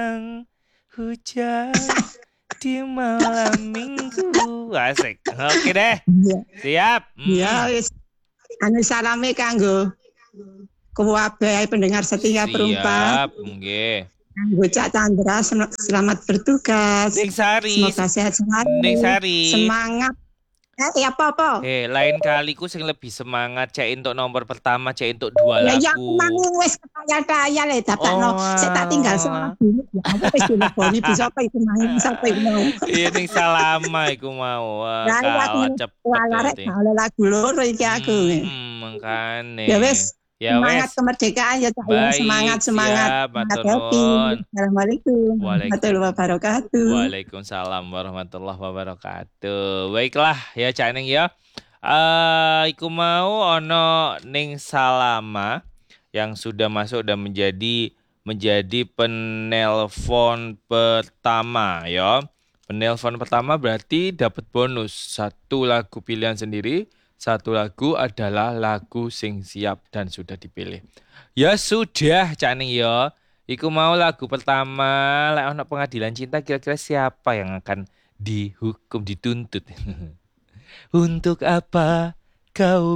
hujan di malam minggu. Asik. Oke deh. Iya. Siap. Ya wis anu salame kanggo kuwabe pendengar setia perumpa. Siap. Nggih. Kanggo Cak Chandra selamat bertugas. Ning Sari. Semoga sehat Ning selalu. Sari. Semangat. Apa-apa? Lain kali ku sing lebih semangat cek untuk nomor pertama, cek untuk dua Ya ya aku lagu. mangu wis kaya-kaya le dapatno. Oh, Sik tak tinggal salah dulu. Ya aku wis dileboni bisa apa itu mangu sapa iku mau. iya ning salama iku mau. Wah, Ya aku kalah cepet larek nanti. gak oleh lagu loro iki aku. Makane. Ya wis Ya semangat wes. kemerdekaan ya Cak ya. Baik, Semangat semangat. siap, Semangat matur happy. nuwun. Assalamualaikum warahmatullahi wabarakatuh. Waalaikumsalam warahmatullahi wabarakatuh. Baiklah ya Cak Ning ya. Iku mau ono ning Salama yang sudah masuk dan menjadi penelpon pertama ya. Penelpon pertama berarti dapat bonus satu lagu pilihan sendiri, satu lagu adalah lagu sing siap dan sudah dipilih. Ya sudah Cak Ning ya. Iku mau lagu pertama, lek ono pengadilan cinta kira-kira siapa yang akan dihukum dituntut? Untuk apa kau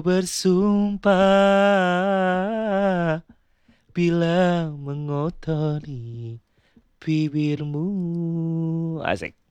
bersumpah bila mengotori bibirmu? Asik.